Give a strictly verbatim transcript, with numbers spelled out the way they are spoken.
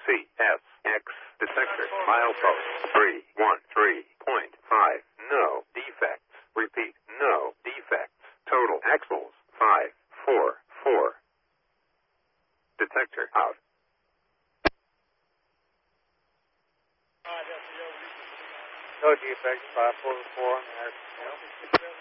C S X detector milepost three one three point five. No defects. Repeat, no defects. Total axles five four four. Detector out. No defects, five four four on the